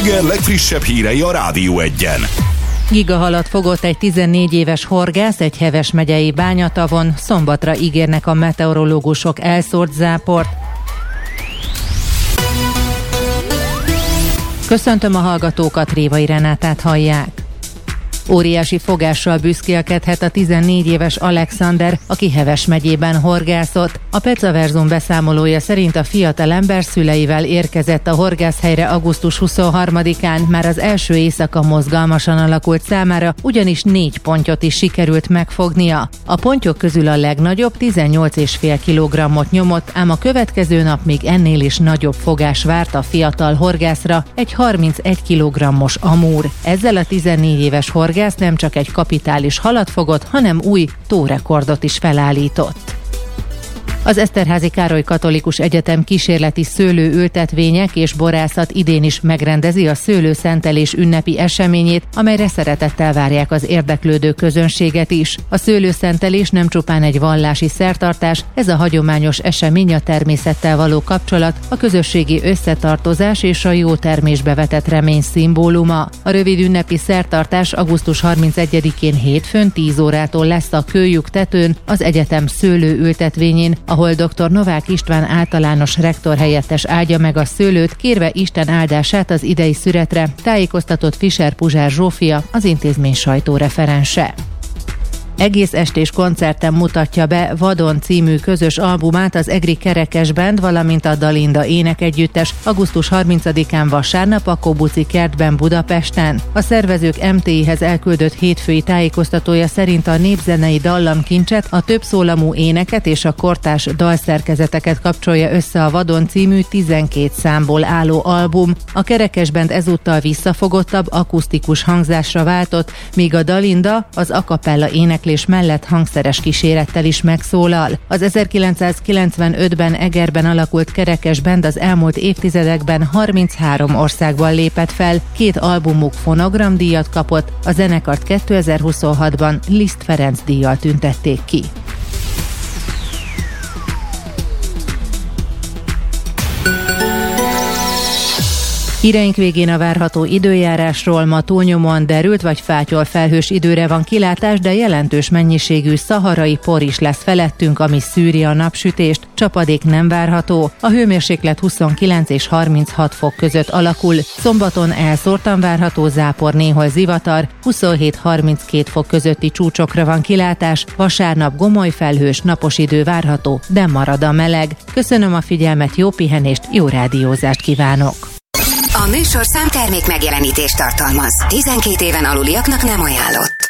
Eger legfrissebb hírei a Rádió Egyen. Gigahalat fogott egy 14 éves horgász egy Heves megyei Bányatavon, szombatra ígérnek a meteorológusok elszórt záport. Köszöntöm a hallgatókat, Révai Renátát hallják. Óriási fogással büszkélkedhet a 14 éves Alexander, aki Heves megyében horgászott. A Pecaverzum beszámolója szerint a fiatalember szüleivel érkezett a horgászhelyre augusztus 23-án, már az első éjszaka mozgalmasan alakult számára, ugyanis 4 pontyot is sikerült megfognia. A pontyok közül a legnagyobb 18,5 kg-ot nyomott, ám a következő nap még ennél is nagyobb fogás várt a fiatal horgászra, egy 31 kg-os amúr. Ezzel a 14 éves horgász nem csak egy kapitális halat fogott, hanem új tórekordot is felállított. Az Eszterházy Károly Katolikus Egyetem kísérleti szőlőültetvények és borászat idén is megrendezi a szőlőszentelés ünnepi eseményét, amelyre szeretettel várják az érdeklődő közönséget is. A szőlőszentelés nem csupán egy vallási szertartás, ez a hagyományos esemény a természettel való kapcsolat, a közösségi összetartozás és a jó termésbe vetett remény szimbóluma. A rövid ünnepi szertartás augusztus 31-én hétfőn 10 órától lesz a Kőlyuk tetőn, az egyetem szőlőültetvényén, ahol dr. Novák István általános rektor helyettes áldja meg a szőlőt, kérve Isten áldását az idei szüretre, tájékoztatott Fischer Puzsár Zsófia, az intézmény sajtóreferense. Egész estés koncerten mutatja be Vadon című közös albumát az Egri Kerekes Band, valamint a Dalinda énekegyüttes augusztus 30-án vasárnap a Kobuci kertben Budapesten. A szervezők MTI-hez elküldött hétfői tájékoztatója szerint a népzenei dallamkincset, a többszólamú éneket és a kortárs dalszerkezeteket kapcsolja össze a Vadon című 12 számból álló album. A Kerekes Band ezúttal visszafogottabb, akusztikus hangzásra váltott, míg a Dalinda az a cappella éneklés mellett hangszeres kísérettel is megszólal. Az 1995-ben Egerben alakult Kerekes Band az elmúlt évtizedekben 33 országban lépett fel, 2 albumuk fonogramdíjat kapott, a zenekart 2026-ban Liszt Ferenc díjjal tüntették ki. Híreink végén a várható időjárásról. Ma túlnyomóan derült vagy fátyol felhős időre van kilátás, de jelentős mennyiségű szaharai por is lesz felettünk, ami szűri a napsütést. Csapadék nem várható. A hőmérséklet 29 és 36 fok között alakul. Szombaton elszórtan várható zápor, néhol zivatar, 27-32 fok közötti csúcsokra van kilátás. Vasárnap gomoly felhős, napos idő várható, de marad a meleg. Köszönöm a figyelmet, jó pihenést, jó rádiózást kívánok! A műsor számtermék megjelenítést tartalmaz. 12 éven aluliaknak nem ajánlott.